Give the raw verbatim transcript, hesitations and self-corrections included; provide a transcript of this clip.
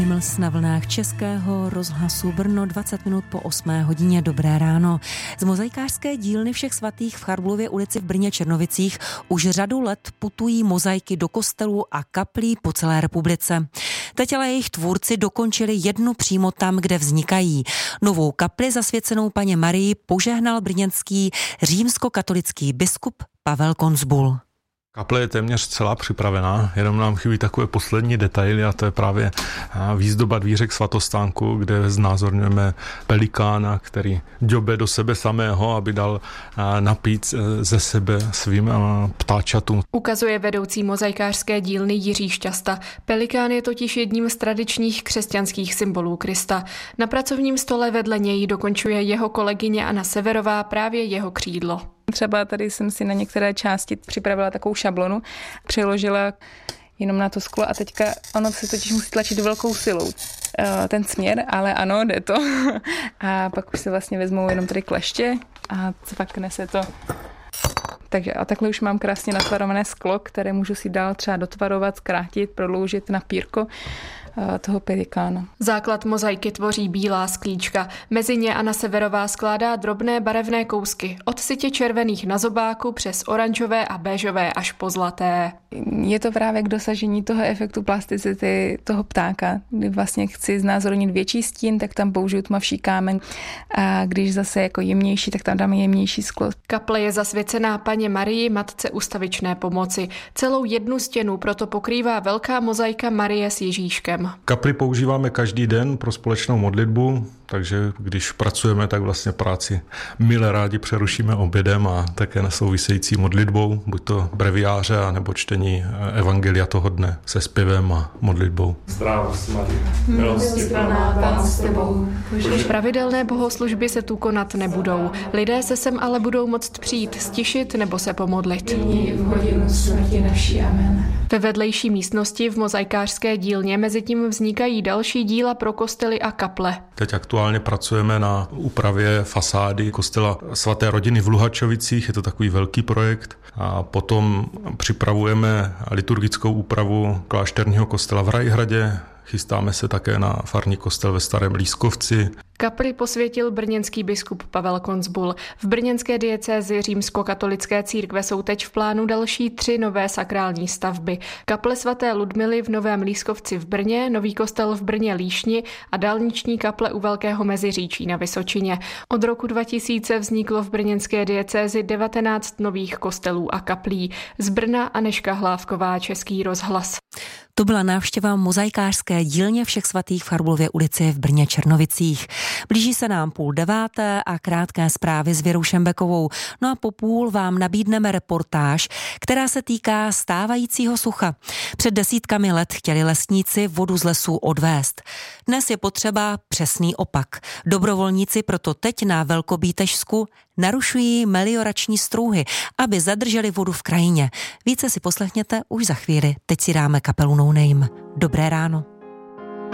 Mls na vlnách Českého rozhlasu Brno, dvacet minut po osmé hodině. Dobré ráno. Z mozaikářské dílny Všech svatých v Charbulově ulici v Brně Černovicích už řadu let putují mozaiky do kostelů a kaplí po celé republice. Teď ale jejich tvůrci dokončili jednu přímo tam, kde vznikají. Novou kapli zasvěcenou Panně Marii požehnal brněnský římskokatolický biskup Pavel Konzbul. Kaple je téměř celá připravená, jenom nám chybí takové poslední detaily a to je právě výzdoba dvířek svatostánku, kde znázorňujeme pelikána, který ďobe do sebe samého, aby dal napít ze sebe svým ptáčatům. Ukazuje vedoucí mozaikářské dílny Jiří Šťasta. Pelikán je totiž jedním z tradičních křesťanských symbolů Krista. Na pracovním stole vedle něj dokončuje jeho kolegyně Anna Severová právě jeho křídlo. Třeba tady jsem si na některé části připravila takovou šablonu, přeložila jenom na to sklo a teďka ono se totiž musí tlačit velkou silou ten směr, ale ano, jde to. A pak už se vlastně vezmou jenom tady kleště a cvakne se to. Takže a takhle už mám krásně natvarované sklo, které můžu si dál třeba dotvarovat, zkrátit, prodloužit na pírko toho pelikána. Základ mozaiky tvoří bílá sklíčka. Mezi ně Anna Severová skládá drobné barevné kousky. Od sytě červených na zobáku přes oranžové a béžové až po zlaté. Je to právě k dosažení toho efektu plasticity toho ptáka. Kdy vlastně chci znázornit větší stín, tak tam použiju tmavší kámen. A když zase jako jemnější, tak tam dáme jemnější sklo. Kaple je zasvěcená Panně Marii, matce ustavičné pomoci. Celou jednu stěnu proto pokrývá velká mozaika Marie s Ježíškem. Kapli používáme každý den pro společnou modlitbu, takže když pracujeme, tak vlastně práci mile rádi přerušíme obědem a také nesouvisející modlitbou, buď to breviáře, nebo čtení evangelia toho dne se zpěvem a modlitbou. Zdrávost Marie, milosti plná, Pán s tebou. Pravidelné bohoslužby se tu konat nebudou. Lidé se sem ale budou moct přijít, stišit nebo se pomodlit. Nyní v hodinu smrti naší. Amen. Ve vedlejší místnosti v mozaikářské dílně mezitím vznikají další díla pro kostely a kaple. Teď aktuálně pracujeme na úpravě fasády kostela svaté rodiny v Luhačovicích, je to takový velký projekt. A potom připravujeme liturgickou úpravu klášterního kostela v Rajhradě, chystáme se také na farní kostel ve Starém Lískovci. Kapli posvětil brněnský biskup Pavel Konzbul. V brněnské diecézi římskokatolické církve jsou teď v plánu další tři nové sakrální stavby. Kaple svaté Ludmily v Novém Lískovci v Brně, nový kostel v Brně Líšni a dálniční kaple u Velkého Meziříčí na Vysočině. Od roku dva tisíce vzniklo v brněnské diecézi devatenáct nových kostelů a kaplí. Z Brna Anežka Hlávková, Český rozhlas. To byla návštěva mozaikářské dílně Všech svatých v Charbulově ulici v Brně Černovicích. Blíží se nám půl deváté a krátké zprávy s Věrou Šembekovou. No a po půl vám nabídneme reportáž, která se týká stávajícího sucha. Před desítkami let chtěli lesníci vodu z lesů odvést. Dnes je potřeba přesný opak. Dobrovolníci proto teď na Velkobítežsku narušují meliorační strouhy, aby zadrželi vodu v krajině. Více si poslechněte už za chvíli. Teď si dáme kapelu No Name. Dobré ráno.